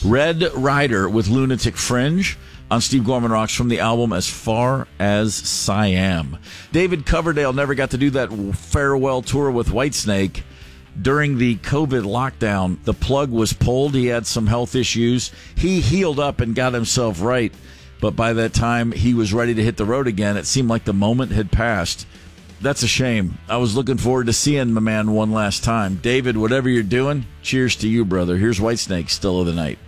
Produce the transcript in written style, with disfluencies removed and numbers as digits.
Red Rider with Lunatic Fringe on Steve Gorman Rocks from the album As Far as Siam. David Coverdale never got to do that farewell tour with Whitesnake. During the COVID lockdown, the plug was pulled. He had some health issues. He healed up and got himself right. But by that time he was ready to hit the road again, it seemed like the moment had passed. That's a shame. I was looking forward to seeing my man one last time. David, whatever you're doing, cheers to you, brother. Here's Whitesnake, Still of the Night.